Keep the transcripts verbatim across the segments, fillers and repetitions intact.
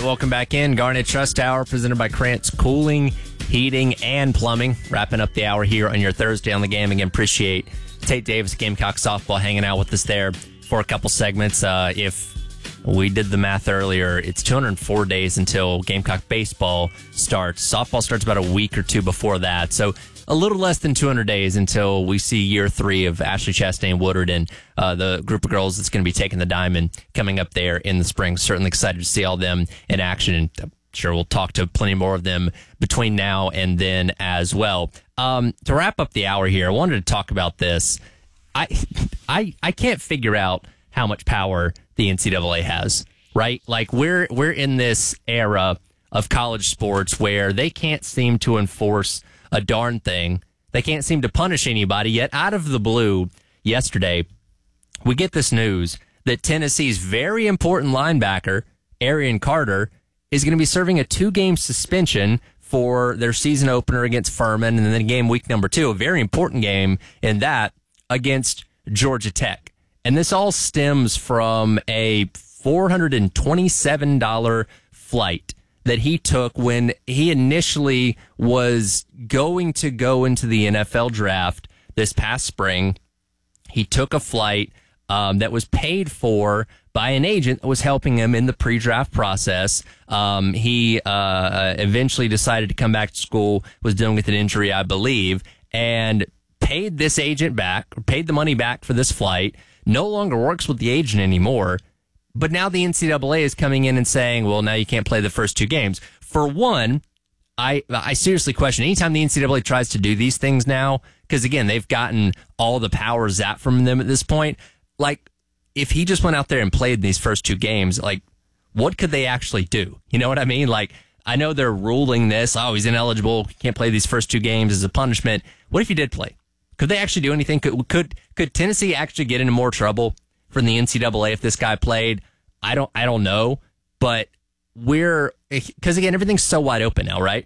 welcome back in. Garnet Trust Hour presented by Krantz Cooling, Heating, and Plumbing. Wrapping up the hour here on your Thursday on the Game. Again, appreciate Tate Davis, Gamecock Softball, hanging out with us there for a couple segments. Uh, if we did the math earlier, it's two hundred four days until Gamecock Baseball starts. Softball starts about a week or two before that. So a little less than two hundred days until we see year three of Ashley Chastain Woodard and uh, the group of girls that's going to be taking the diamond coming up there in the spring. Certainly excited to see all them in action, and I'm sure we'll talk to plenty more of them between now and then as well. Um, to wrap up the hour here, I wanted to talk about this. I, I, I can't figure out how much power the N C double A has, right? Like we're we're in this era of college sports where they can't seem to enforce a darn thing. They can't seem to punish anybody, yet out of the blue yesterday, we get this news that Tennessee's very important linebacker, Arian Carter, is going to be serving a two-game suspension for their season opener against Furman, and then game week number two, a very important game in that, against Georgia Tech. And this all stems from a four hundred twenty-seven dollars flight that he took when he initially was going to go into the N F L draft this past spring. He took a flight um, that was paid for by an agent that was helping him in the pre-draft process. Um, he uh, eventually decided to come back to school, was dealing with an injury, I believe, and paid this agent back, or paid the money back for this flight, no longer works with the agent anymore. But now the N C double A is coming in and saying, well, now you can't play the first two games. For one, I I seriously question, anytime the N C double A tries to do these things now, because, again, they've gotten all the power zapped from them at this point, like, if he just went out there and played these first two games, like, what could they actually do? You know what I mean? Like, I know they're ruling this, oh, he's ineligible, can't play these first two games as a punishment. What if he did play? Could they actually do anything? Could could, could Tennessee actually get into more trouble from the N C double A if this guy played? I don't I don't know, but we're, because again, everything's so wide open now, right?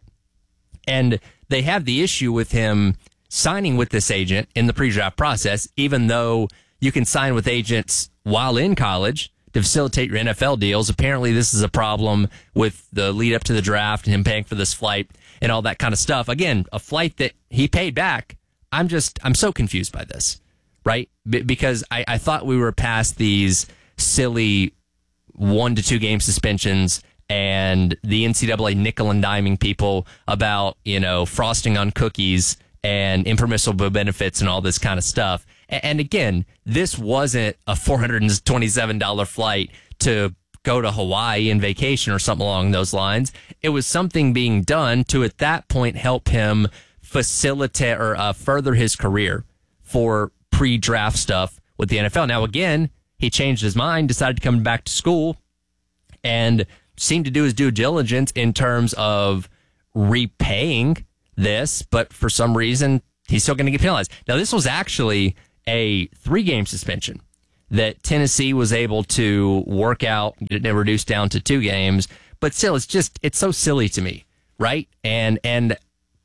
And they have the issue with him signing with this agent in the pre-draft process, even though you can sign with agents while in college to facilitate your N F L deals. Apparently this is a problem with the lead up to the draft and him paying for this flight and all that kind of stuff. Again, a flight that he paid back. I'm just, I'm so confused by this, right? B- because I, I thought we were past these silly one to two game suspensions and the N C double A nickel and diming people about, you know, frosting on cookies and impermissible benefits and all this kind of stuff. And, and again, this wasn't a four hundred twenty-seven dollars flight to go to Hawaii and vacation or something along those lines. It was something being done to, at that point, help him facilitate or uh, further his career for pre-draft stuff with the N F L. Now, again, he changed his mind, decided to come back to school, and seemed to do his due diligence in terms of repaying this, but for some reason, he's still going to get penalized. Now, this was actually a three-game suspension that Tennessee was able to work out, get it reduced down to two games, but still, it's just, it's so silly to me, right? And, and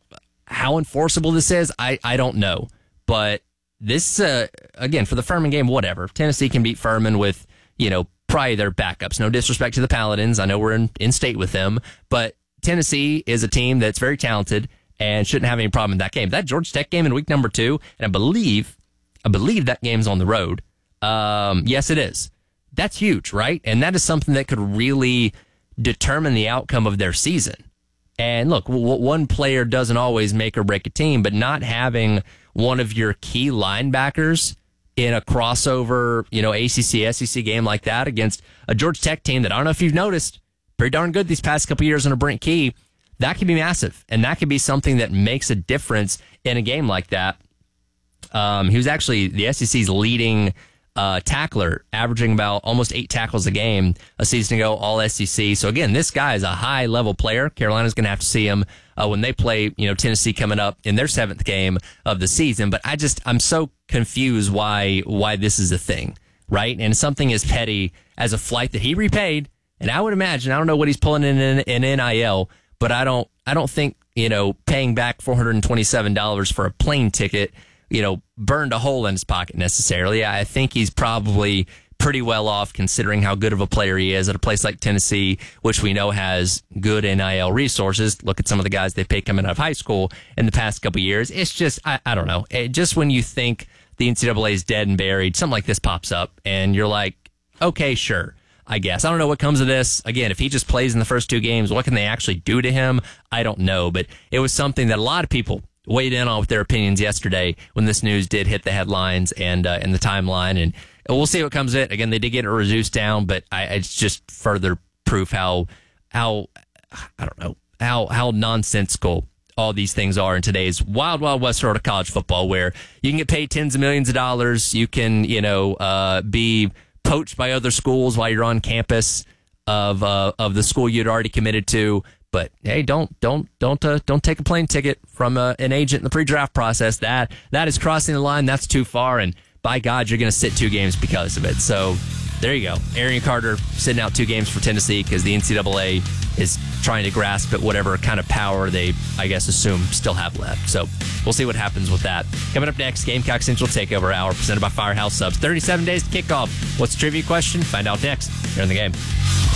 how enforceable this is, I, I don't know, but this, uh, again, for the Furman game, whatever. Tennessee can beat Furman with, you know, probably their backups. No disrespect to the Paladins. I know we're in, in state with them, but Tennessee is a team that's very talented and shouldn't have any problem in that game. That Georgia Tech game in week number two, and I believe, I believe that game's on the road. Um, yes, it is. That's huge, right? And that is something that could really determine the outcome of their season. And look, w- one player doesn't always make or break a team, but not having one of your key linebackers in a crossover, you know, A C C, S E C game like that against a Georgia Tech team that I don't know if you've noticed, pretty darn good these past couple years under Brent Key, that could be massive. And that could be something that makes a difference in a game like that. Um, he was actually the S E C's leading uh, tackler, averaging about almost eight tackles a game a season ago, all S E C. So again, this guy is a high level player. Carolina's going to have to see him uh, when they play, you know, Tennessee coming up in their seventh game of the season. But I just, I'm so confused why, why this is a thing, right? And something as petty as a flight that he repaid. And I would imagine, I don't know what he's pulling in in, in N I L, but I don't, I don't think, you know, paying back four hundred twenty-seven dollars for a plane ticket, you know, burned a hole in his pocket necessarily. I think he's probably pretty well off considering how good of a player he is at a place like Tennessee, which we know has good N I L resources. Look at some of the guys they picked coming out of high school in the past couple of years. It's just, I, I don't know. It, just when you think the N C double A is dead and buried, something like this pops up, and you're like, okay, sure, I guess. I don't know what comes of this. Again, if he just plays in the first two games, what can they actually do to him? I don't know, but it was something that a lot of people weighed in on with their opinions yesterday when this news did hit the headlines and uh, in the timeline, and we'll see what comes of it. Again, they did get it reduced down, but I, it's just further proof how, how I don't know, how how nonsensical all these things are in today's wild, wild west sort of college football, where you can get paid tens of millions of dollars, you can, you know, uh, be poached by other schools while you're on campus of uh, of the school you'd already committed to. But hey, don't don't don't uh, don't take a plane ticket from uh, an agent in the pre-draft process. That that is crossing the line. That's too far, and by God, you're going to sit two games because of it. So there you go. Arian Carter sitting out two games for Tennessee because the N C double A is trying to grasp at whatever kind of power they, I guess, assume still have left. So we'll see what happens with that. Coming up next, Gamecock Central Takeover Hour presented by Firehouse Subs. thirty-seven days to kickoff. What's the trivia question? Find out next here in the game.